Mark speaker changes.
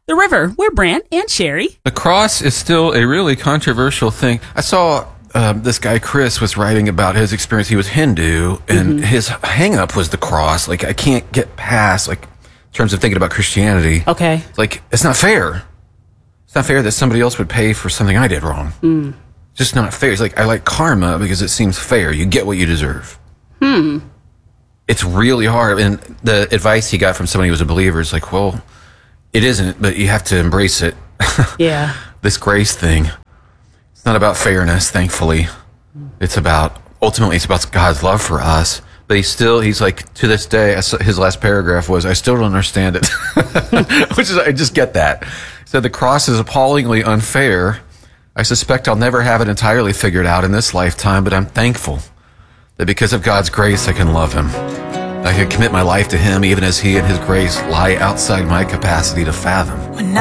Speaker 1: the river. We're Brant and Sherry.
Speaker 2: The cross is still a really controversial thing. I saw this guy, Chris, was writing about his experience. He was Hindu, and his hang-up was the cross. Like, I can't get past, like, in terms of thinking about Christianity.
Speaker 1: Okay.
Speaker 2: Like, it's not fair. It's not fair that somebody else would pay for something I did wrong. It's just not fair. It's like, I like karma because it seems fair. You get what you deserve. It's really hard. And the advice he got from somebody who was a believer is like, well, it isn't, but you have to embrace it.
Speaker 1: Yeah.
Speaker 2: This grace thing. It's not about fairness, thankfully. Ultimately, it's about God's love for us. But he's like, to this day, his last paragraph was, I still don't understand it. I just get that. So the cross is appallingly unfair. I suspect I'll never have it entirely figured out in this lifetime, but I'm thankful that because of God's grace, I can love him. I can commit my life to him even as he and his grace lie outside my capacity to fathom.